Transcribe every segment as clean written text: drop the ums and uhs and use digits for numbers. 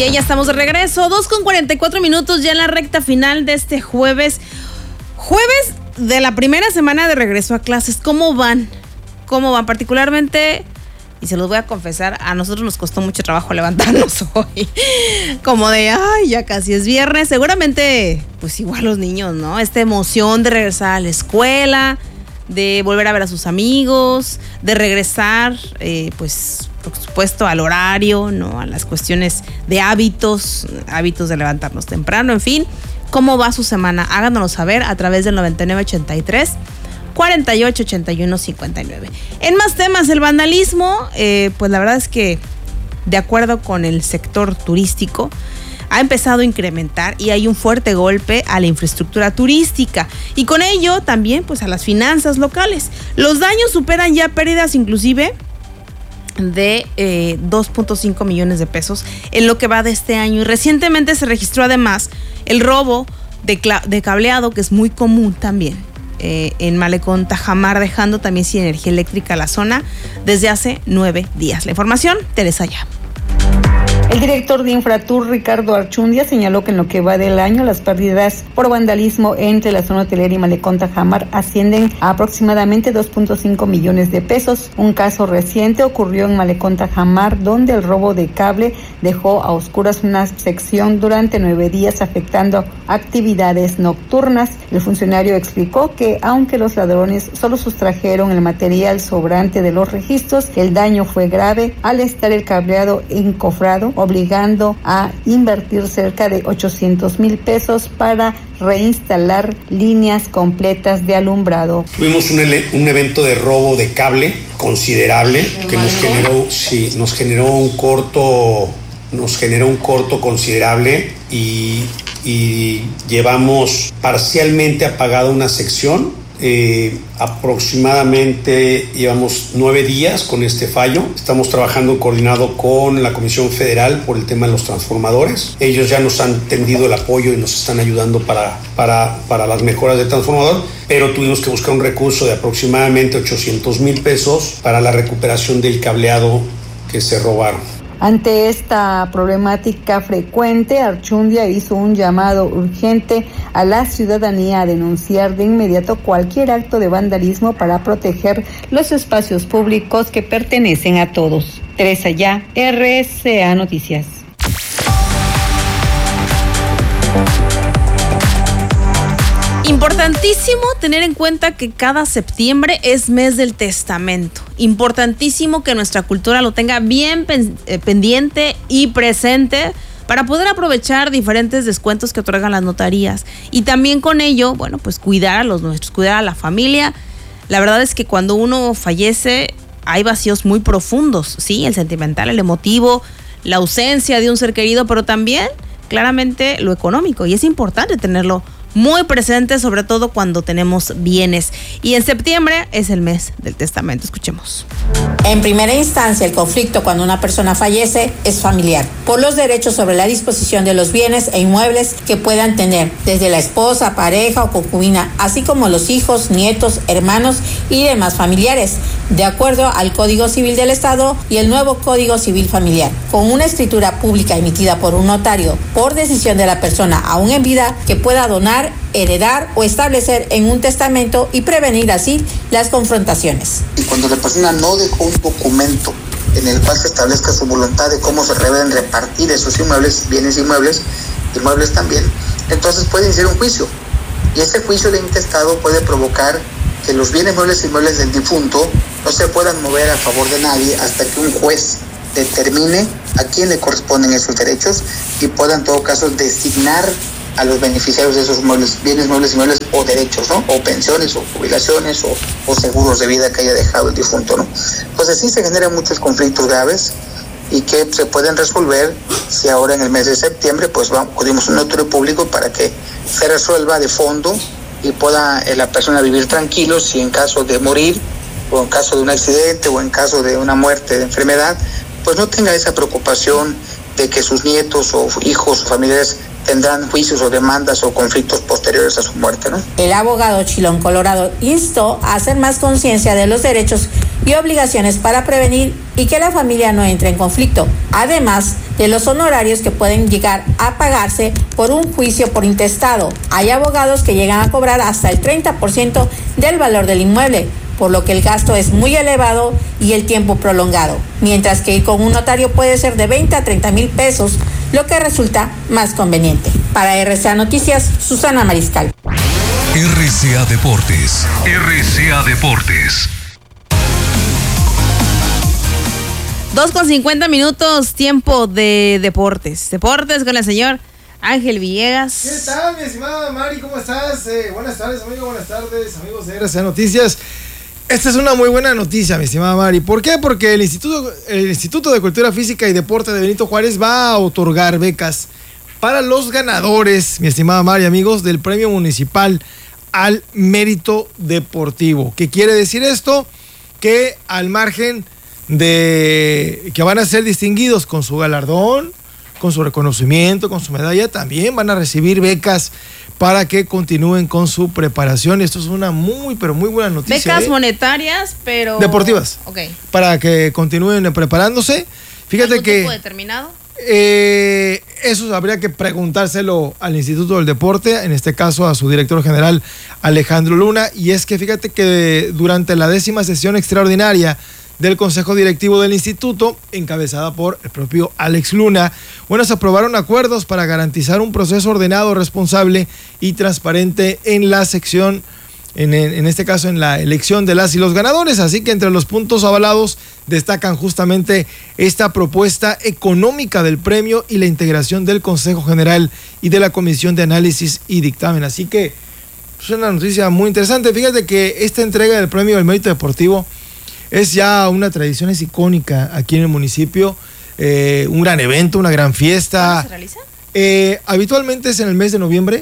Bien, ya estamos de regreso, 2:44 ya en la recta final de este jueves de la primera semana de regreso a clases. ¿Cómo van? Particularmente, y se los voy a confesar, a nosotros nos costó mucho trabajo levantarnos hoy, como de, ya casi es viernes. Seguramente, pues igual los niños, ¿no? Esta emoción de regresar a la escuela, de volver a ver a sus amigos, de regresar, pues por supuesto al horario, ¿no? A las cuestiones de hábitos de levantarnos temprano, en fin. ¿Cómo va su semana? Háganoslo saber a través del 9983 4881 59. En más temas, el vandalismo, pues la verdad es que de acuerdo con el sector turístico, ha empezado a incrementar y hay un fuerte golpe a la infraestructura turística y con ello también pues a las finanzas locales. Los daños superan ya pérdidas inclusive de 2.5 millones de pesos en lo que va de este año, y recientemente se registró además el robo de cableado, que es muy común también en Malecón Tajamar, dejando también sin energía eléctrica la zona desde hace 9 días. La información, Teresa Ya. El director de Infratur, Ricardo Archundia, señaló que en lo que va del año las pérdidas por vandalismo entre la zona hotelera y Malecón Tajamar ascienden a aproximadamente 2.5 millones de pesos. Un caso reciente ocurrió en Malecón Tajamar, donde el robo de cable dejó a oscuras una sección durante 9 días, afectando actividades nocturnas. El funcionario explicó que aunque los ladrones solo sustrajeron el material sobrante de los registros, el daño fue grave al estar el cableado encofrado, obligando a invertir cerca de 800,000 pesos para reinstalar líneas completas de alumbrado. Tuvimos un evento de robo de cable considerable que nos generó un corto considerable y llevamos parcialmente apagada una sección. Aproximadamente llevamos 9 días con este fallo. Estamos trabajando coordinado con la Comisión Federal por el tema de los transformadores. Ellos ya nos han tendido el apoyo y nos están ayudando para las mejoras del transformador, pero tuvimos que buscar un recurso de aproximadamente 800,000 pesos para la recuperación del cableado que se robaron. Ante esta problemática frecuente, Archundia hizo un llamado urgente a la ciudadanía a denunciar de inmediato cualquier acto de vandalismo para proteger los espacios públicos que pertenecen a todos. Teresa Ya, RCA Noticias. Importantísimo tener en cuenta que cada septiembre es mes del testamento. Importantísimo que nuestra cultura lo tenga bien pendiente y presente para poder aprovechar diferentes descuentos que otorgan las notarías. Y también con ello, bueno, pues cuidar a los nuestros, cuidar a la familia. La verdad es que cuando uno fallece hay vacíos muy profundos, ¿sí? El sentimental, el emotivo, la ausencia de un ser querido, pero también claramente lo económico. Y es importante tenerlo muy presente, sobre todo cuando tenemos bienes. Y en septiembre es el mes del testamento. Escuchemos. En primera instancia, el conflicto cuando una persona fallece es familiar, por los derechos sobre la disposición de los bienes e inmuebles que puedan tener, desde la esposa, pareja o concubina, así como los hijos, nietos, hermanos y demás familiares, de acuerdo al Código Civil del Estado y el nuevo Código Civil Familiar, con una escritura pública emitida por un notario por decisión de la persona aún en vida que pueda donar, heredar o establecer en un testamento y prevenir así las confrontaciones. Y cuando la persona no dejó un documento en el cual se establezca su voluntad de cómo se deben repartir esos inmuebles, bienes inmuebles también, entonces puede iniciar un juicio. Y ese juicio de intestado puede provocar que los bienes inmuebles del difunto no se puedan mover a favor de nadie hasta que un juez determine a quién le corresponden esos derechos y pueda en todo caso designar a los beneficiarios de esos bienes inmuebles o derechos, ¿no? O pensiones, o jubilaciones, o seguros de vida que haya dejado el difunto, ¿no? Pues así se generan muchos conflictos graves y que se pueden resolver si ahora en el mes de septiembre pues acudimos a un notario público para que se resuelva de fondo y pueda la persona vivir tranquilo si en caso de morir o en caso de un accidente o en caso de una muerte de enfermedad, pues no tenga esa preocupación de que sus nietos o hijos o familiares tendrán juicios o demandas o conflictos posteriores a su muerte, ¿no? El abogado Chilón Colorado instó a hacer más conciencia de los derechos y obligaciones para prevenir y que la familia no entre en conflicto, además de los honorarios que pueden llegar a pagarse por un juicio por intestado. Hay abogados que llegan a cobrar hasta el 30% del valor del inmueble, por lo que el gasto es muy elevado y el tiempo prolongado, mientras que ir con un notario puede ser de 20 a 30 mil pesos, lo que resulta más conveniente. Para RCA Noticias, Susana Mariscal. RCA Deportes. RCA Deportes. 2:50 tiempo de deportes. Deportes con el señor Ángel Villegas. ¿Qué tal, mi estimada Mari? ¿Cómo estás? Buenas tardes, amigo. Buenas tardes, amigos de RCA Noticias. Esta es una muy buena noticia, mi estimada Mari. ¿Por qué? Porque el Instituto de Cultura Física y Deporte de Benito Juárez va a otorgar becas para los ganadores, mi estimada Mari, amigos, del Premio Municipal al Mérito Deportivo. ¿Qué quiere decir esto? Que al margen de que van a ser distinguidos con su galardón, con su reconocimiento, con su medalla, también van a recibir becas para que continúen con su preparación. Esto es una pero muy buena noticia. Becas monetarias, pero... deportivas. Ok. Para que continúen preparándose. Fíjate ¿algún que... tipo determinado? Eso habría que preguntárselo al Instituto del Deporte, en este caso a su director general Alejandro Luna, y es que fíjate que durante la 10ª sesión extraordinaria del Consejo Directivo del Instituto, encabezada por el propio Alex Luna, se aprobaron acuerdos para garantizar un proceso ordenado, responsable y transparente en la sección, en este caso en la elección de las y los ganadores. Así que entre los puntos avalados destacan justamente esta propuesta económica del premio y la integración del Consejo General y de la Comisión de Análisis y Dictamen. Así que es una noticia muy interesante. Fíjate que esta entrega del premio del mérito deportivo es ya una tradición, es icónica aquí en el municipio, un gran evento, una gran fiesta. ¿Cómo se realiza? Habitualmente es en el mes de noviembre,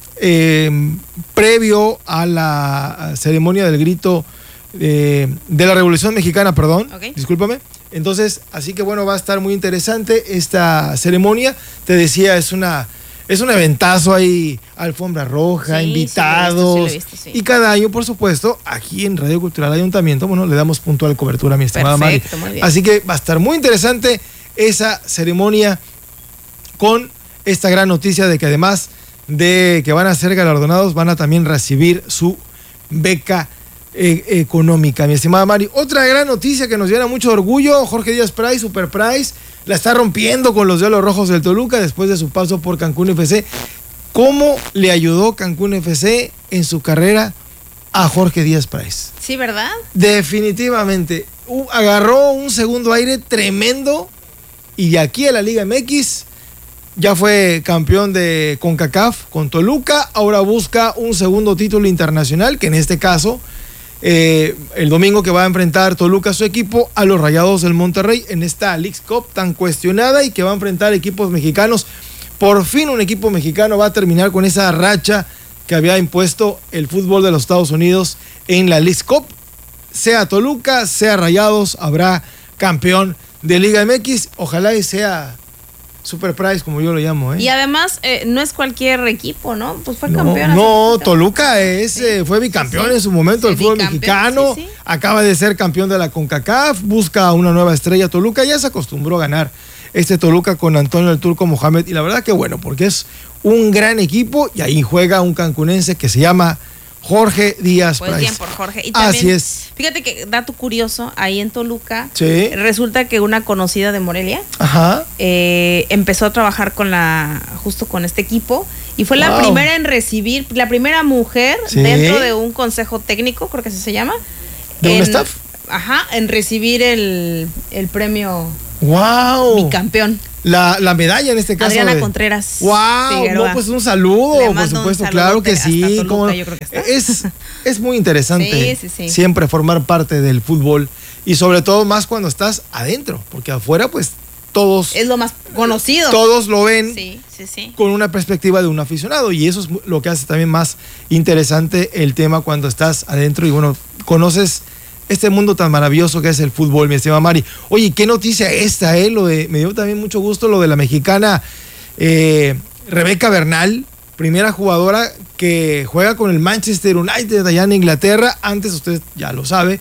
previo a la ceremonia del grito de la Revolución Mexicana, Okay. Discúlpame. Entonces, así que va a estar muy interesante esta ceremonia. Te decía, es un eventazo ahí, alfombra roja, Sí, invitados. sí lo he visto, sí. Y cada año, por supuesto, aquí en Radio Cultural Ayuntamiento, le damos puntual cobertura a mi estimada Mari. Perfecto, muy bien. Así que va a estar muy interesante esa ceremonia con esta gran noticia de que además de que van a ser galardonados, van a también recibir su beca económica, mi estimada Mari. Otra gran noticia que nos llena mucho orgullo: Jorge Díaz Price, Super Price, la está rompiendo con los Diablos Rojos del Toluca después de su paso por Cancún FC. ¿Cómo le ayudó Cancún FC en su carrera a Jorge Díaz Price? Sí, ¿verdad? Definitivamente. Agarró un segundo aire tremendo y de aquí a la Liga MX ya fue campeón de CONCACAF con Toluca. Ahora busca un segundo título internacional, que en este caso el domingo que va a enfrentar Toluca, su equipo, a los Rayados del Monterrey en esta Leagues Cup tan cuestionada y que va a enfrentar equipos mexicanos. Por fin un equipo mexicano va a terminar con esa racha que había impuesto el fútbol de los Estados Unidos en la Leagues Cup. Sea Toluca, sea Rayados, habrá campeón de Liga MX. Ojalá y sea Super Price, como yo lo llamo. Y además, no es cualquier equipo, ¿no? Pues fue campeón. No, Toluca fue bicampeón en su momento del fútbol mexicano. Sí. Acaba de ser campeón de la CONCACAF. Busca una nueva estrella. Toluca ya se acostumbró a ganar Toluca con Antonio el Turco Mohamed. Y la verdad que bueno, porque es un gran equipo. Y ahí juega un cancunense que se llama Jorge Díaz Price. Pues bien por Jorge. Y también, así es. Fíjate que, dato curioso, ahí en Toluca, Sí. resulta que una conocida de Morelia Ajá. empezó a trabajar justo con este equipo, y fue la Wow. primera en recibir, la primera mujer Sí. dentro de un consejo técnico, creo que así se llama. ¿De un staff? Ajá, en recibir el premio ¡Wow! bicampeón. La medalla en este caso. Adriana Contreras ¡Wow! Figueroa. No, pues un saludo, Le por mando un supuesto, claro que saludote hasta sí. Toluca, ¿Cómo no? yo creo que está. Es muy interesante Sí. siempre formar parte del fútbol y sobre todo más cuando estás adentro, porque afuera pues todos Es lo más conocido. todos lo ven Sí. con una perspectiva de un aficionado, y eso es lo que hace también más interesante el tema cuando estás adentro y bueno, conoces este mundo tan maravilloso que es el fútbol, mi estimada Mari. Oye, qué noticia esta, me dio también mucho gusto lo de la mexicana Rebeca Bernal, primera jugadora que juega con el Manchester United allá en Inglaterra. Antes, usted ya lo sabe,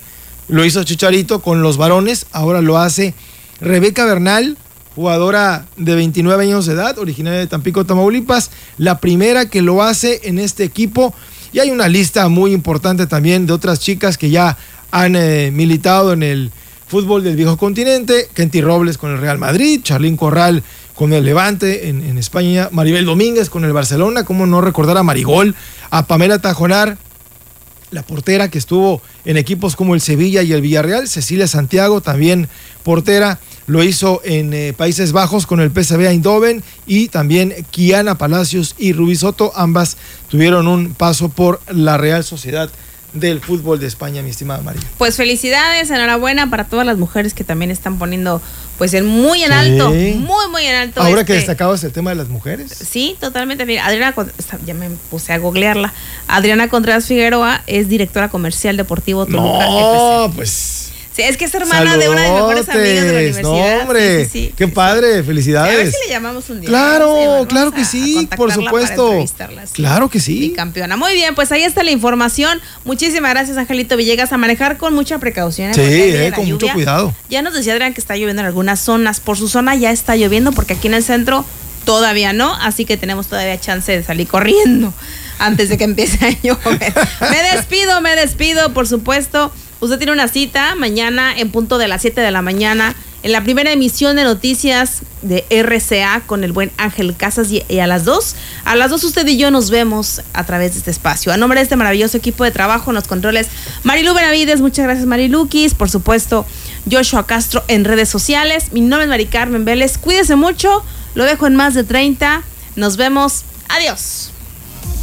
lo hizo Chicharito con los varones, ahora lo hace Rebeca Bernal, jugadora de 29 años de edad, originaria de Tampico, Tamaulipas, la primera que lo hace en este equipo. Y hay una lista muy importante también de otras chicas que ya han militado en el fútbol del viejo continente. Kenty Robles con el Real Madrid, Charlín Corral con el Levante en España, Maribel Domínguez con el Barcelona, cómo no recordar a Marigol, a Pamela Tajonar, la portera que estuvo en equipos como el Sevilla y el Villarreal, Cecilia Santiago, también portera, lo hizo en Países Bajos con el PSV Eindhoven, y también Kiana Palacios y Rubí Soto, ambas tuvieron un paso por la Real Sociedad del fútbol de España, mi estimada María. Pues felicidades, enhorabuena para todas las mujeres que también están poniendo pues muy en alto, muy en alto. Ahora que destacabas el tema de las mujeres. Sí, totalmente. Mira, ya me puse a googlearla. Adriana Contreras Figueroa es directora comercial deportivo Toluca. No, pues... Sí, es que es hermana de una de mis mejores amigas de la universidad. No, hombre, sí, qué padre, felicidades. A ver si le llamamos un día. Claro, claro que sí, por supuesto. Claro que sí. Campeona. Muy bien, pues ahí está la información. Muchísimas gracias, Angelito Villegas. A manejar con mucha precaución. Sí, con mucho cuidado. Ya nos decía Adrián que está lloviendo en algunas zonas. Por su zona ya está lloviendo, porque aquí en el centro todavía no, así que tenemos todavía chance de salir corriendo antes de que empiece a llover. Me despido, por supuesto. Usted tiene una cita mañana en punto de las 7 de la mañana en la primera emisión de noticias de RCA con el buen Ángel Casas, y a las 2 usted y yo nos vemos a través de este espacio. A nombre de este maravilloso equipo de trabajo en los controles, Marilu Benavides, muchas gracias Marilukis, por supuesto Joshua Castro en redes sociales. Mi nombre es Mari Carmen Vélez, cuídese mucho, lo dejo en más de 30, nos vemos, adiós.